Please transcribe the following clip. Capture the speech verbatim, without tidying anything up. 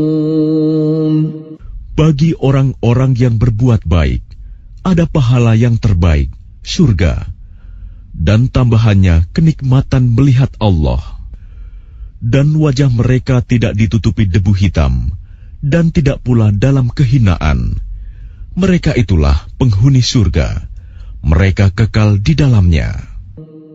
Bagi orang-orang yang berbuat baik, ada pahala yang terbaik, surga, dan tambahannya kenikmatan melihat Allah. Dan wajah mereka tidak ditutupi debu hitam, dan tidak pula dalam kehinaan. Mereka itulah penghuni surga, mereka kekal di dalamnya.